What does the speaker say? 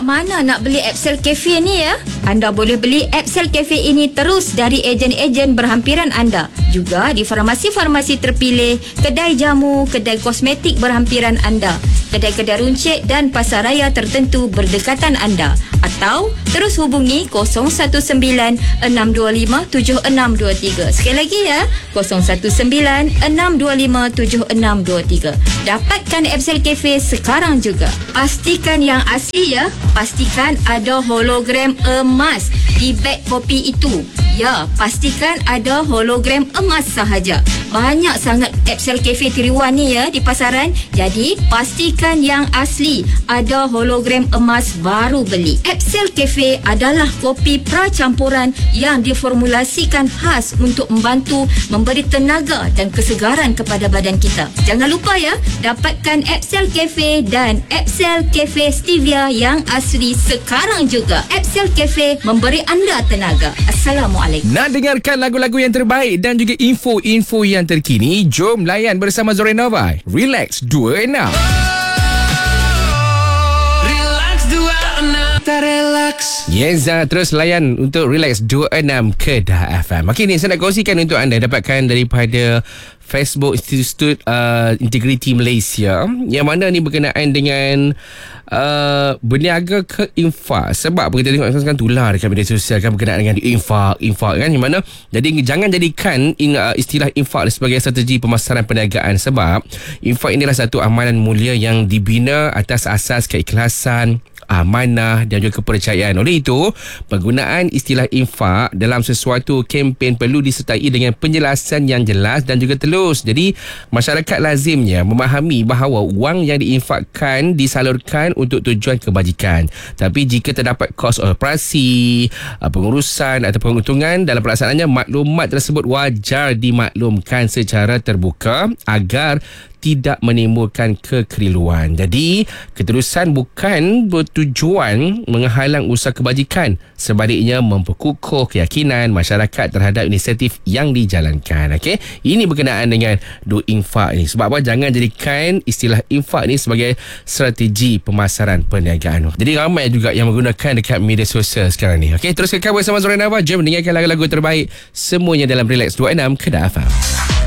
kat mana nak beli Epsel Cafe ni ya? Anda boleh beli Epsel Cafe ini terus dari ejen-ejen berhampiran anda. Juga di farmasi-farmasi terpilih, kedai jamu, kedai kosmetik berhampiran anda, kedai-kedai runcit dan pasaraya tertentu berdekatan anda. Atau terus hubungi 019-625-7623. Sekali lagi ya, 019-625-7623. Dapatkan Epsel Cafe sekarang juga. Pastikan yang asli ya. Pastikan ada hologram emas di beg kopi itu. Ya, pastikan ada hologram emas sahaja. Banyak sangat Epsel Cafe tiruan ni ya di pasaran. Jadi, pastikan yang asli. Ada hologram emas baru beli. Epsel Cafe adalah kopi pra-campuran yang diformulasikan khas untuk membantu memberi tenaga dan kesegaran kepada badan kita. Jangan lupa ya, dapatkan Epsel Cafe dan Epsel Cafe Stevia yang asli sekarang juga. Epsel Cafe memberi anda tenaga. Assalamualaikum. Nak dengarkan lagu-lagu yang terbaik dan juga info-info yang terkini? Jom layan bersama Zorenova. Relax 26. Yes, terus layan untuk Relax 26 Kedah FM. Okey ni saya nak kongsikan untuk anda dapatkan daripada Facebook Institute Integrity Malaysia, yang mana ni berkenaan dengan berniaga ke infak. Sebab apa kita tengok sekarang tular dekat media sosial kan berkenaan dengan infak kan, yang mana jadi jangan jadikan istilah infak sebagai strategi pemasaran perniagaan. Sebab infak ini adalah satu amalan mulia yang dibina atas asas keikhlasan, amanah dan juga kepercayaan. Oleh itu, penggunaan istilah infak dalam sesuatu kempen perlu disertai dengan penjelasan yang jelas dan juga telus. Jadi, masyarakat lazimnya memahami bahawa wang yang diinfakkan disalurkan untuk tujuan kebajikan. Tapi jika terdapat kos operasi, pengurusan atau penguntungan dalam pelaksanaannya, maklumat tersebut wajar dimaklumkan secara terbuka agar tidak menimbulkan kekeliruan. Jadi, keterusan bukan bertujuan menghalang usaha kebajikan. Sebaliknya, memperkukuh keyakinan masyarakat terhadap inisiatif yang dijalankan. Okey, ini berkenaan dengan do infak ni. Sebab apa? Jangan jadikan istilah infak ni sebagai strategi pemasaran perniagaan. Jadi, ramai juga yang menggunakan dekat media sosial sekarang ni. Okey, terus kekal bersama Zorenova. Jom dengarkan lagu-lagu terbaik semuanya dalam Relax 26 Kedah FM.